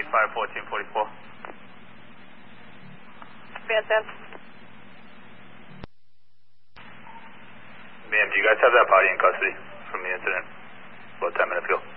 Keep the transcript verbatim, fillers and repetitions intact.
five fourteen forty-four. Band ten. B M, do you guys have that body in custody from the incident? About ten minute fuel.